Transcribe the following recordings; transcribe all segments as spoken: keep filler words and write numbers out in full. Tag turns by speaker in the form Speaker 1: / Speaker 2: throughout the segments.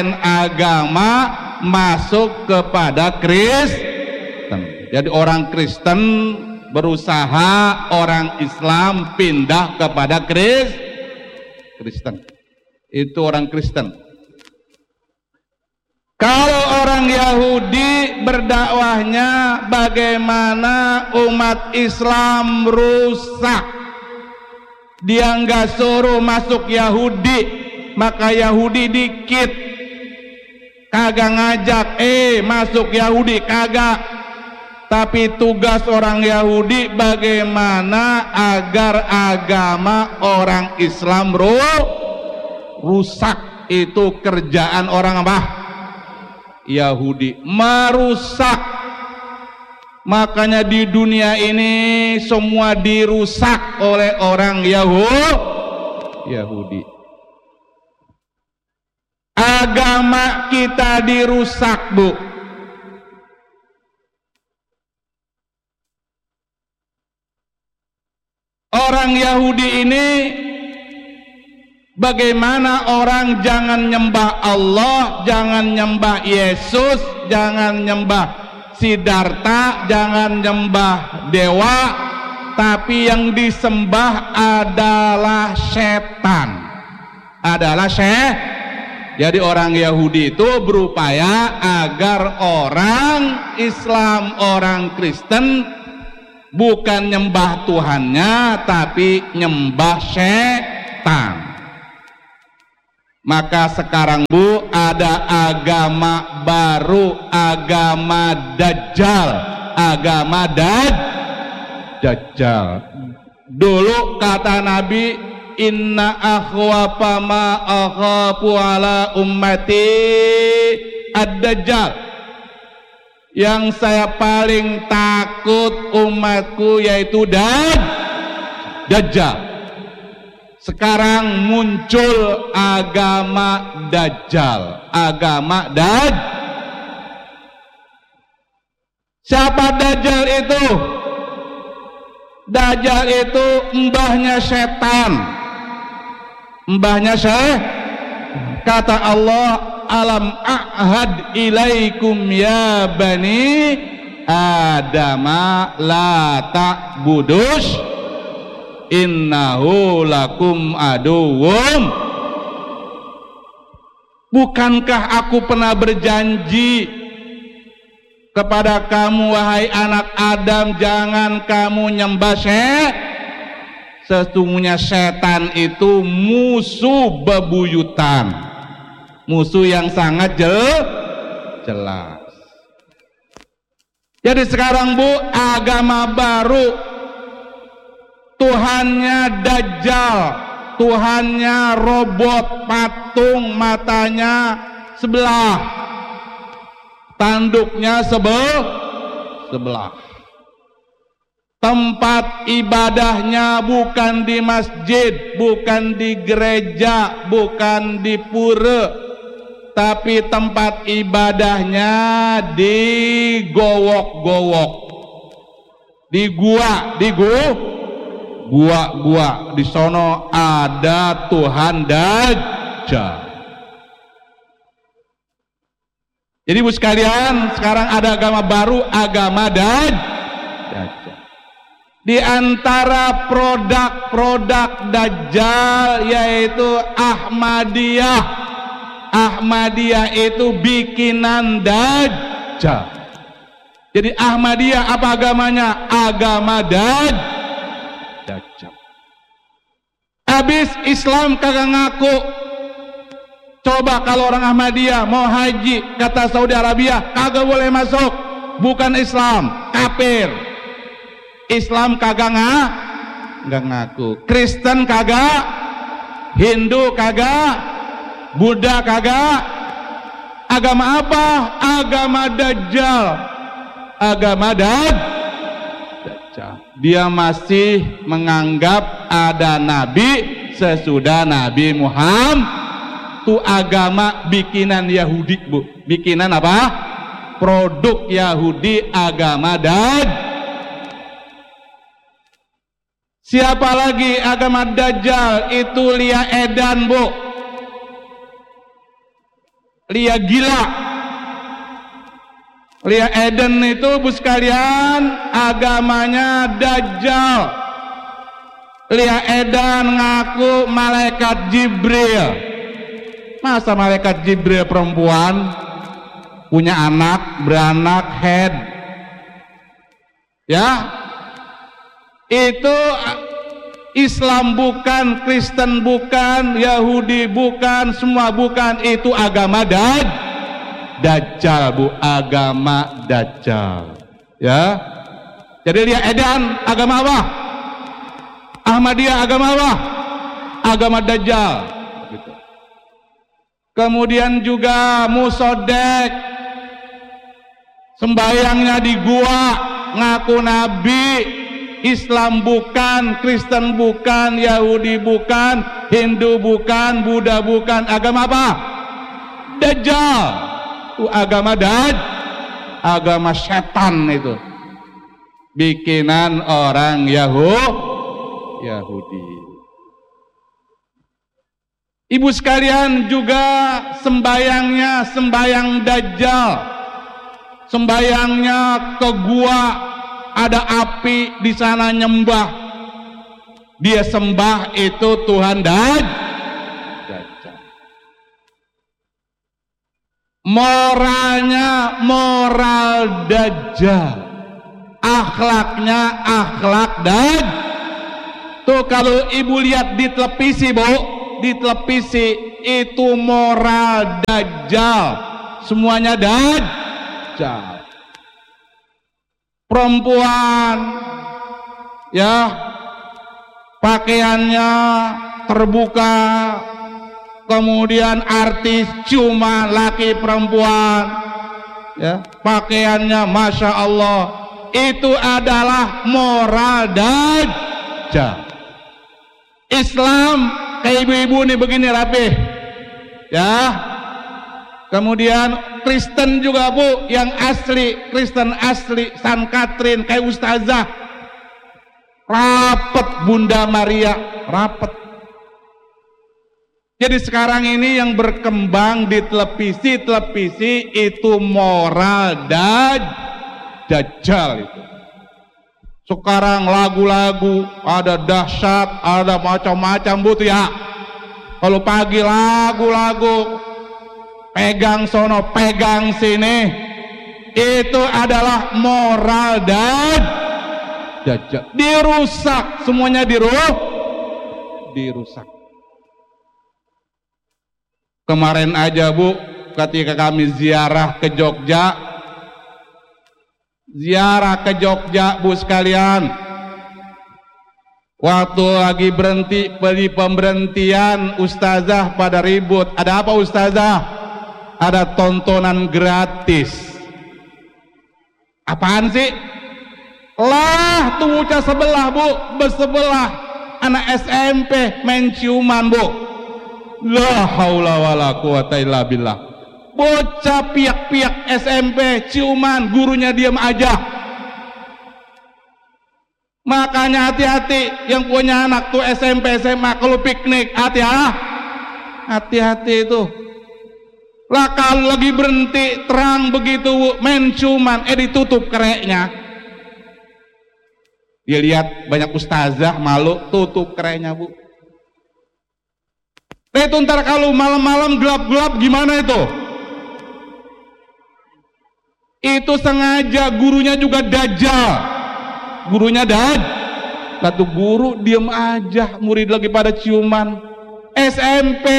Speaker 1: agama masuk kepada Kristen. Jadi orang Kristen berusaha orang Islam pindah kepada Kristen. Itu orang Kristen. Kalau orang Yahudi berdakwahnya bagaimana umat Islam rusak, dia nggak suruh masuk Yahudi, maka Yahudi dikit, kagak ngajak eh masuk Yahudi, kagak. Tapi tugas orang Yahudi bagaimana agar agama orang Islam rusak. Itu kerjaan orang apa? Yahudi, merusak. Makanya di dunia ini semua dirusak oleh orang Yahudi. Agama kita dirusak, Bu. Orang Yahudi ini bagaimana orang jangan nyembah Allah, jangan nyembah Yesus, jangan nyembah Siddhartha, jangan nyembah dewa, tapi yang disembah adalah setan. Adalah syeh. Jadi orang Yahudi itu berupaya agar orang Islam, orang Kristen bukan nyembah Tuhannya, tapi nyembah setan. Maka sekarang, Bu, ada agama baru, agama Dajjal. Agama daj Dajjal. Dulu kata Nabi, inna akhwafa ma akhafu ala ummati ad-Dajjal. Yang saya paling takut umatku yaitu daj Dajjal. Sekarang muncul agama Dajjal. Agama Daj. Siapa Dajjal itu? Dajjal itu mbahnya setan. Mbahnya syekh. Kata Allah, alam a'had ilaikum ya bani adama la ta'budus innahu lakum aduwwum. Bukankah aku pernah berjanji kepada kamu wahai anak Adam, jangan kamu nyembah syekh. Sesungguhnya setan itu musuh bebuyutan, musuh yang sangat jelas. Jadi sekarang, Bu, agama baru, Tuhannya Dajjal, Tuhannya robot patung, matanya sebelah, tanduknya sebel sebelah. Tempat ibadahnya bukan di masjid, bukan di gereja, bukan di pura, tapi tempat ibadahnya di gowok-gowok, di gua, di gua, gua-gua. Di sono ada Tuhan Dajjal. Jadi, Bu sekalian, sekarang ada agama baru, agama Dajjal. Di antara produk-produk Dajjal yaitu Ahmadiyah. Ahmadiyah itu bikinan Dajjal. Jadi Ahmadiyah apa agamanya? Agama Dajjal. Habis Islam kagak ngaku. Coba kalau orang Ahmadiyah mau haji, kata Saudi Arabia kagak boleh masuk, bukan Islam, kafir. Islam kagak nggak ngaku, Kristen kagak, Hindu kagak, Buddha kagak. Agama apa? Agama Dajjal. Agama Dajjal. Dia masih menganggap ada nabi sesudah Nabi Muhammad. Itu agama bikinan Yahudi, Bu. Bikinan apa? Produk Yahudi, agama Dajjal. Siapa lagi agama Dajjal? Itu Lia Edan, Bu. Lia gila. Lia Eden itu bu sekalian agamanya Dajjal. Lia Eden ngaku malaikat Jibril. Masa malaikat Jibril perempuan punya anak beranak head? Ya, itu Islam bukan, Kristen bukan, Yahudi bukan, semua bukan, itu agama Dajjal. Dajjal bu, agama Dajjal. Ya, jadi Lia Edan agama apa? Ahmadiyah agama apa? Agama Dajjal. Gitu. Kemudian juga Musodek, sembayangnya di gua, ngaku nabi. Islam bukan, Kristen bukan, Yahudi bukan, Hindu bukan, Buddha bukan, agama apa? Dajjal. Itu agama Dajjal, agama setan itu. Bikinan orang Yahudi. Yahudi. Ibu sekalian juga sembayangnya sembayang Dajjal. Sembayangnya ke gua, ada api di sana nyembah. Dia sembah itu Tuhan Dajjal. Moralnya moral Dajjal. Akhlaknya akhlak Dajjal. Tuh kalau ibu lihat di televisi, Bu, di televisi itu moral Dajjal. Semuanya Dajjal. Perempuan ya pakaiannya terbuka, kemudian artis cuma laki perempuan ya, pakaiannya Masya Allah, itu adalah moral Dajjal. Islam kayak ibu-ibu nih begini rapi ya. Kemudian Kristen juga Bu, yang asli, Kristen asli, San Katrin, kayak ustazah. Rapet Bunda Maria, rapet. Jadi sekarang ini yang berkembang di televisi-televisi itu moral Dajjal itu. Sekarang lagu-lagu ada dahsyat, ada macam-macam Bu ya. Kalau pagi lagu-lagu pegang sono, pegang sini, itu adalah moral Dajjal. Dirusak, semuanya dirusak. Dirusak. Kemarin aja Bu, ketika kami ziarah ke Jogja, ziarah ke Jogja Bu sekalian, waktu lagi berhenti di pemberhentian, ustazah pada ribut. Ada apa ustazah? Ada tontonan gratis. Apaan sih? Lah tuh bocah sebelah Bu, bersebelah anak S M P main ciuman Bu. La haula wala quwata illa billah. Bocah piak-piak S M P ciuman, gurunya diam aja. Makanya hati-hati yang punya anak tuh S M P S M A kalau piknik, hati-hati. Hati-hati itu. Lah kalau lagi berhenti terang begitu main ciuman, eh ditutup kereknya. Dia lihat banyak ustazah malu, tutup kereknya Bu. Eh itu ntar kalau malam-malam gelap-gelap gimana itu? Itu sengaja, gurunya juga Dajjal. Gurunya Dajjal. Satu guru diem aja, murid lagi pada ciuman. S M P.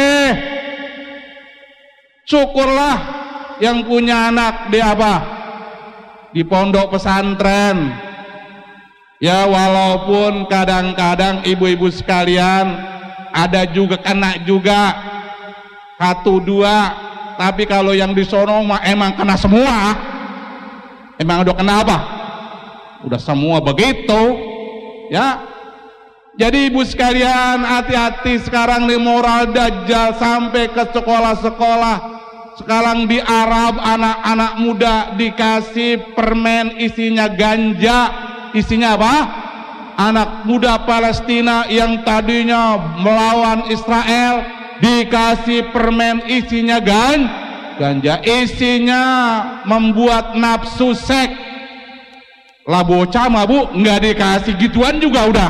Speaker 1: Syukurlah yang punya anak di apa? Di pondok pesantren. Ya walaupun kadang-kadang ibu-ibu sekalian ada juga kena juga satu dua, tapi kalau yang di sono mah emang kena semua. Emang udah kena apa? Udah semua begitu. Ya. Jadi ibu sekalian hati-hati sekarang nih moral Dajjal sampai ke sekolah-sekolah. Sekarang di Arab anak-anak muda dikasih permen isinya ganja. Isinya apa? Anak muda Palestina yang tadinya melawan Israel dikasih permen isinya gan ganja isinya membuat nafsu seks. Lah bocah mah bu nggak dikasih gituan juga udah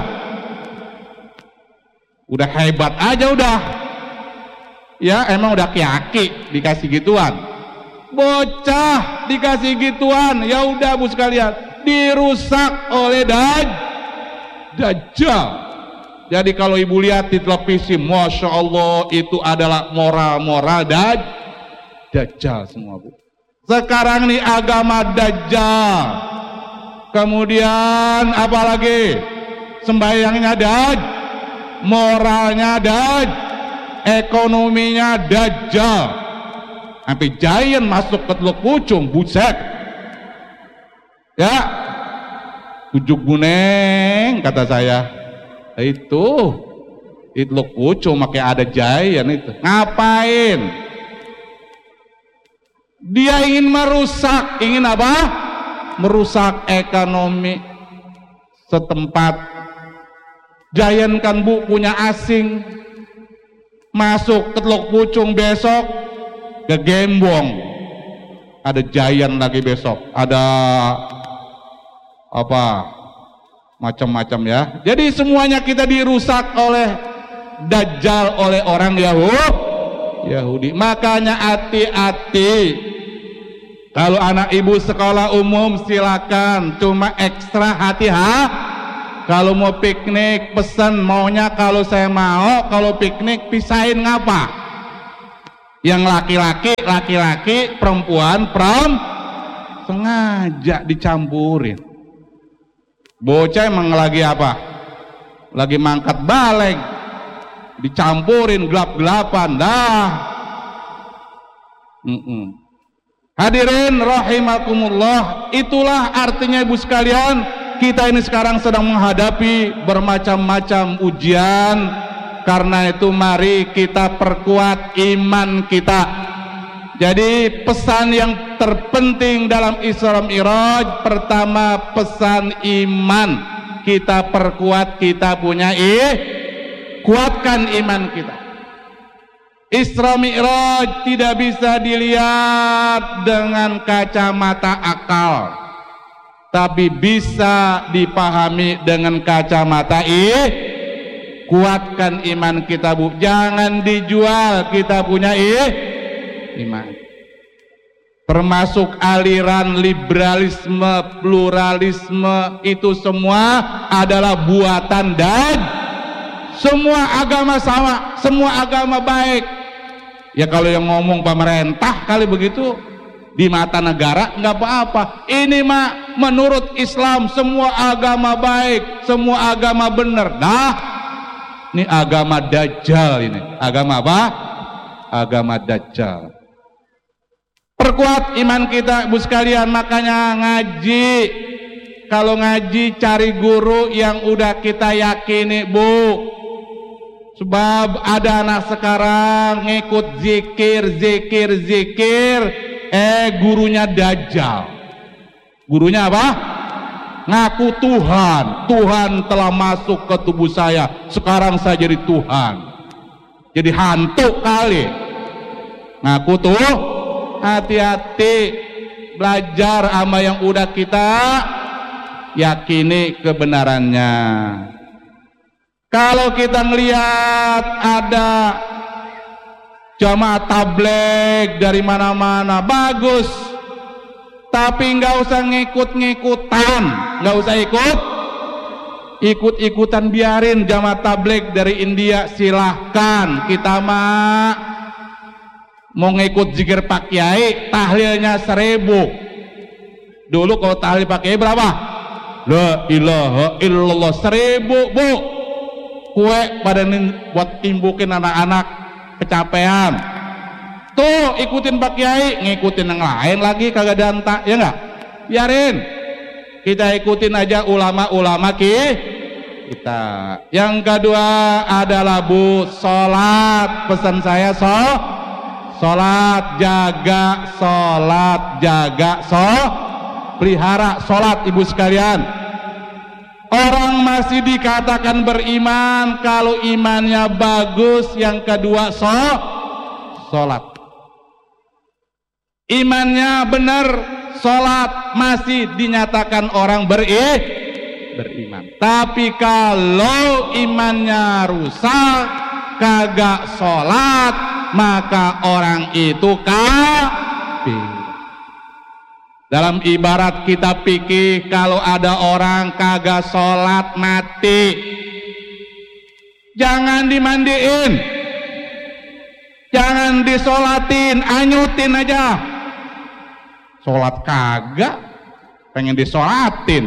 Speaker 1: udah hebat aja udah ya, emang udah kiaki dikasih gituan. Bocah dikasih gituan ya udah bu sekalian dirusak oleh daj dajjal. Jadi kalau ibu lihat di televisi, masya Allah itu adalah moral-moral daj dajjal semua bu. Sekarang nih agama dajjal, kemudian apalagi sembahyangnya daj, moralnya daj, ekonominya dajjal, sampai giant masuk ke Teluk Pucung, buset ya, ujuk guneng kata saya itu di Teluk Pucung makanya ada giant itu. Ngapain dia? Ingin merusak, ingin apa? Merusak ekonomi setempat. Giant kan bu punya asing, masuk ke Teluk Pucung besok ke Gembong ada giant lagi, besok ada apa macam-macam ya. Jadi semuanya kita dirusak oleh dajjal, oleh orang Yahudi. Yahudi. Makanya hati-hati. Kalau anak ibu sekolah umum silakan, cuma ekstra hati-hati. Kalau mau piknik pesan maunya, kalau saya mau kalau piknik pisahin ngapa? Yang laki-laki laki-laki, perempuan perempuan, sengaja dicampurin. Bocah emang lagi apa? Lagi mangkat baleng, dicampurin gelap-gelapan dah. Mm -mm. Hadirin rahimakumullah, itulah artinya ibu sekalian, kita ini sekarang sedang menghadapi bermacam-macam ujian. Karena itu mari kita perkuat iman kita. Jadi pesan yang terpenting dalam Isra Mi'raj, pertama pesan iman. Kita perkuat, kita punya ih, kuatkan iman kita. Isra Mi'raj tidak bisa dilihat dengan kacamata akal, tapi bisa dipahami dengan kacamata ih. Kuatkan iman kita bu, jangan dijual, kita punya ih, iman. Termasuk aliran liberalisme, pluralisme, itu semua adalah buatan dan semua agama sama, semua agama baik. Ya kalau yang ngomong pemerintah kali begitu, di mata negara nggak apa-apa. Ini mah menurut Islam semua agama baik, semua agama benar. Dah, ini agama dajjal ini. Agama apa? Agama dajjal. Perkuat iman kita ibu sekalian, makanya ngaji. Kalau ngaji cari guru yang udah kita yakini bu. Sebab ada anak sekarang ngikut zikir, zikir, zikir, eh gurunya dajjal. Gurunya apa? Ngaku Tuhan. Tuhan telah masuk ke tubuh saya, sekarang saya jadi Tuhan. Jadi hantu kali. Ngaku tuh. Hati-hati, belajar sama yang udah kita yakini kebenarannya. Kalau kita ngelihat ada jamaah tabligh dari mana-mana, bagus, tapi nggak usah ngikut-ngikutan, nggak usah ikut ikut-ikutan, biarin jamaah tabligh dari India silahkan. Kita mah mau ngikut zikir Pak Kiai, tahlilnya seribu. Dulu kalau tahlil Pak Kiai berapa? La ilaha illallah seribu bu. Kue pada buat timbukin anak-anak kecapean. Tuh ikutin Pak Kiai, ngikutin yang lain lagi kagak danta, ya enggak? Biarin. Kita ikutin aja ulama-ulama ki kita. Yang kedua adalah bu, sholat. Pesan saya so sholat, jaga sholat, jaga so pelihara sholat ibu sekalian. Orang masih dikatakan beriman kalau imannya bagus. Yang kedua so sholat. imannya benar, sholat masih dinyatakan orang beri, beriman. Tapi kalau imannya rusak, kagak sholat, maka orang itu kafir. Dalam ibarat kita pikir, kalau ada orang kagak sholat mati, jangan dimandiin, jangan disolatin, anyutin aja. Sholat kagak, pengen disolatin.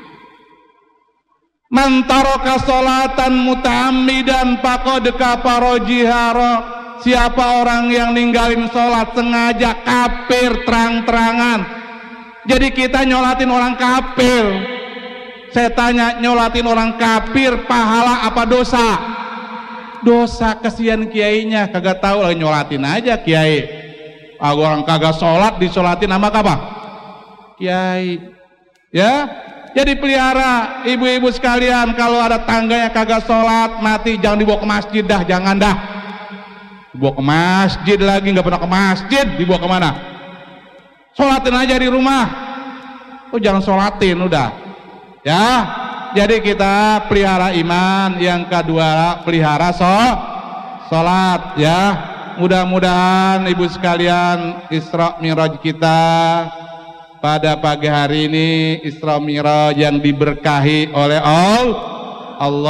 Speaker 1: Man taraka sholatan muta'ammidan faqad kafara jihara. Siapa orang yang ninggalin sholat sengaja, kafir terang-terangan. Jadi kita nyolatin orang kafir. Saya tanya, nyolatin orang kafir pahala apa dosa? Dosa, kesian kiainya, kagak tahu lagi nyolatin aja kiai. Ah, orang kagak sholat disolatin nama apa? Kiai. Ya, jadi pelihara ibu-ibu sekalian, kalau ada tangganya kagak sholat mati, jangan dibawa ke masjid dah, jangan dah. Dibawa ke masjid lagi, nggak pernah ke masjid, dibawa kemana? Sholatin aja di rumah. Oh, jangan sholatin udah. Ya, jadi kita pelihara iman. Yang kedua pelihara so, sholat ya. Mudah-mudahan ibu sekalian, Isra Mi'raj kita pada pagi hari ini Isra Mi'raj yang diberkahi oleh Allah.